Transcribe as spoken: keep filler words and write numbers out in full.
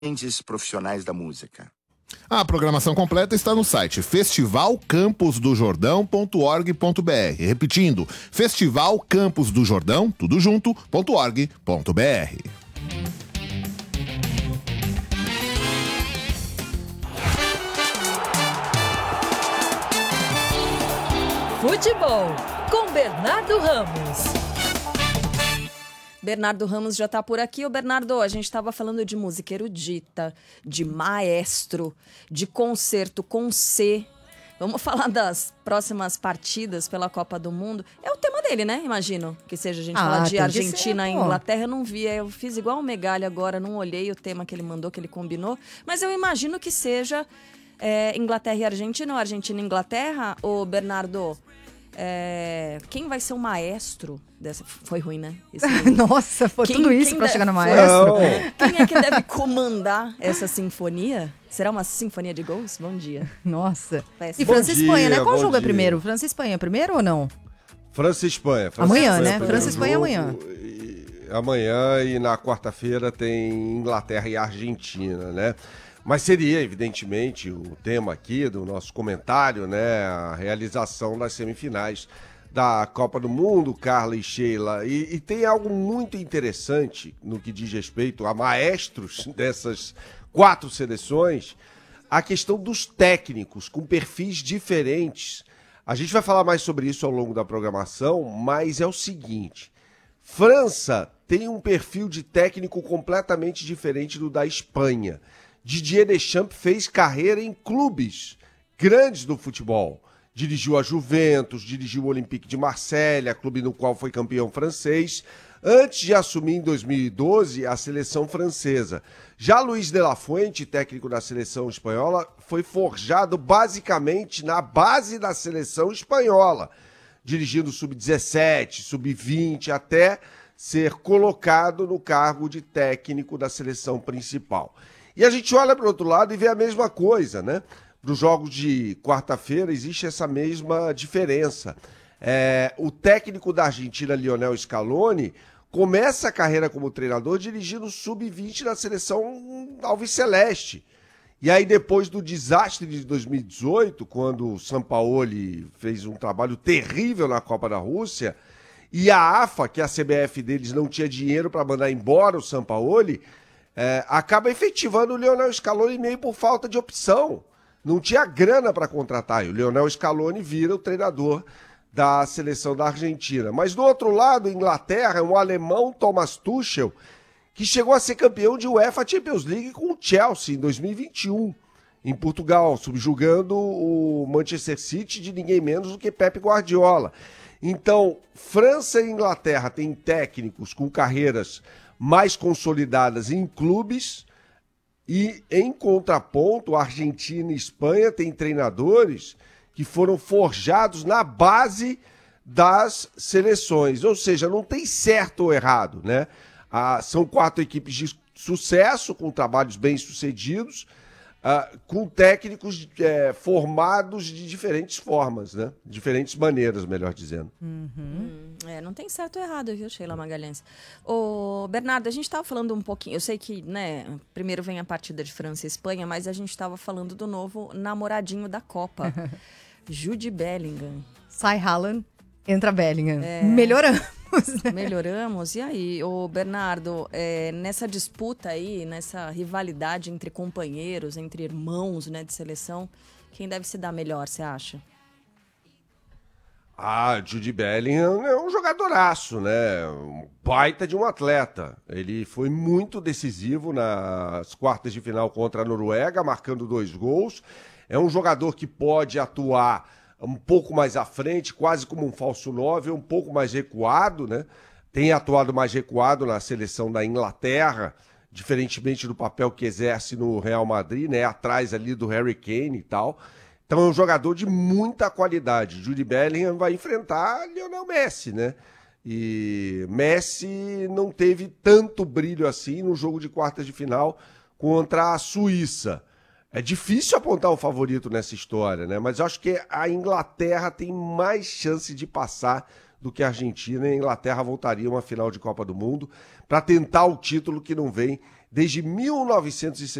grandes profissionais da música. A programação completa está no site festival campos do jordão ponto org ponto br. Repetindo, festival campos do jordão, tudo junto, ponto org ponto br. Futebol, com Bernardo Ramos. Bernardo Ramos já está por aqui. Ô Bernardo, a gente estava falando de música erudita, de maestro, de concerto com C. Vamos falar das próximas partidas pela Copa do Mundo. É o tema dele, né? Imagino que seja a gente Ah, falar de tem que Argentina e ser, pô. Inglaterra. Eu não vi, eu fiz igual o Megalha agora, não olhei o tema que ele mandou, que ele combinou. Mas eu imagino que seja é, Inglaterra e Argentina ou Argentina e Inglaterra. Ô Bernardo, é, quem vai ser o maestro dessa? Foi ruim, né? Esse Nossa, foi Quem- tudo isso quem pra deve- chegar no foi- maestro? Quem é que deve comandar essa sinfonia? Será uma sinfonia de gols? Bom dia. Nossa. Péssimo. E França e Bom Espanha, dia, né? Qual bom jogo é dia. primeiro? França e Espanha é primeiro ou não? França e Espanha. França Amanhã, e Espanha né? é o primeiro França e Espanha jogo, amanhã. e- Amanhã e na quarta-feira tem Inglaterra e Argentina, né? Mas seria, evidentemente, o tema aqui do nosso comentário, né? A realização das semifinais da Copa do Mundo, Carla e Sheila. E, e tem algo muito interessante no que diz respeito a maestros dessas quatro seleções, a questão dos técnicos com perfis diferentes. A gente vai falar mais sobre isso ao longo da programação, mas é o seguinte: França tem um perfil de técnico completamente diferente do da Espanha. Didier Deschamps fez carreira em clubes grandes do futebol. Dirigiu a Juventus, dirigiu o Olympique de Marselha, clube no qual foi campeão francês, antes de assumir em dois mil e doze a seleção francesa. Já Luiz de la Fuente, técnico da seleção espanhola, foi forjado basicamente na base da seleção espanhola, dirigindo o sub dezessete, sub vinte, até ser colocado no cargo de técnico da seleção principal. E a gente olha para o outro lado e vê a mesma coisa, né? Para os jogos de quarta-feira existe essa mesma diferença. É, o técnico da Argentina, Lionel Scaloni, começa a carreira como treinador dirigindo o sub vinte da seleção alviceleste. E aí, depois do desastre de dois mil e dezoito, quando o Sampaoli fez um trabalho terrível na Copa da Rússia, e a AFA, que é a C B F deles, não tinha dinheiro para mandar embora o Sampaoli, é, acaba efetivando o Lionel Scaloni meio por falta de opção. Não tinha grana para contratar. E o Lionel Scaloni vira o treinador da seleção da Argentina. Mas do outro lado, Inglaterra, um alemão, Thomas Tuchel, que chegou a ser campeão de UEFA Champions League com o Chelsea em dois mil e vinte e um, em Portugal, subjugando o Manchester City de ninguém menos do que Pep Guardiola. Então, França e Inglaterra têm técnicos com carreiras mais consolidadas em clubes. E, em contraponto, Argentina e Espanha têm treinadores que foram forjados na base das seleções. Ou seja, não tem certo ou errado, né? Ah, são quatro equipes de sucesso, com trabalhos bem-sucedidos, ah, com técnicos é, formados de diferentes formas, né? Diferentes maneiras, melhor dizendo. Hum, é, não tem certo ou errado, viu, Sheila Magalhães? Ô, Bernardo, a gente estava falando um pouquinho, eu sei que, né, primeiro vem a partida de França e Espanha, mas a gente estava falando do novo namoradinho da Copa, Jude Bellingham. Sai Haaland, entra Bellingham. Melhoramos, né? Melhoramos. E aí, ô Bernardo, é, nessa disputa aí, nessa rivalidade entre companheiros, entre irmãos, né, de seleção, quem deve se dar melhor, você acha? Ah, Jude Bellingham é um jogadoraço, né? Um baita de um atleta. Ele foi muito decisivo nas quartas de final contra a Noruega, marcando dois gols. É um jogador que pode atuar um pouco mais à frente, quase como um falso nove, um pouco mais recuado, né? Tem atuado mais recuado na seleção da Inglaterra, diferentemente do papel que exerce no Real Madrid, né? Atrás ali do Harry Kane e tal. Então é um jogador de muita qualidade. Jude Bellingham vai enfrentar Lionel Messi, né? E Messi não teve tanto brilho assim no jogo de quartas de final contra a Suíça. É difícil apontar um favorito nessa história, né? Mas eu acho que a Inglaterra tem mais chance de passar do que a Argentina. E a Inglaterra voltaria a uma final de Copa do Mundo para tentar o título que não vem desde mil novecentos e